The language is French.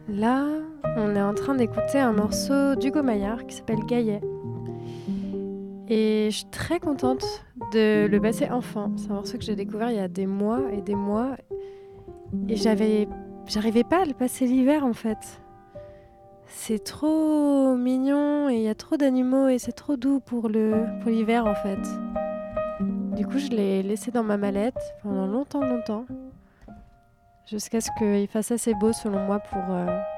Là, on est en train d'écouter un morceau d'Hugo Maillard qui s'appelle Gaillet. Et je suis très contente de le passer enfant. C'est un morceau que j'ai découvert il y a des mois et des mois. Et j'arrivais pas à le passer l'hiver en fait. C'est trop mignon et il y a trop d'animaux et c'est trop doux pour l'hiver en fait. Du coup, je l'ai laissé dans ma mallette pendant longtemps, longtemps. Jusqu'à ce qu'il fasse assez beau selon moi